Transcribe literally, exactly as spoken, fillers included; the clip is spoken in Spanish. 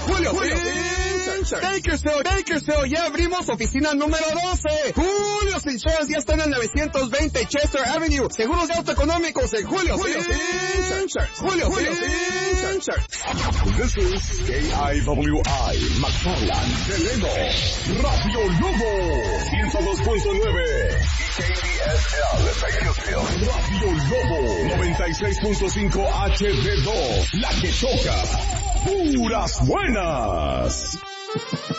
Julio, Julio Insurance. Bakersfield, Bakersfield, ya abrimos oficina número doce. Julio Insurance ya está en el novecientos veinte Chester Avenue. Seguros de auto económicos en Julio Insurance. Julio Insurance. This is K I W I, McFarland, Delano, Radio Lobo, ciento dos punto nueve. K D S L, Bakersfield, Radio Lobo, noventa y seis punto cinco H D dos, la que toca puras buenas.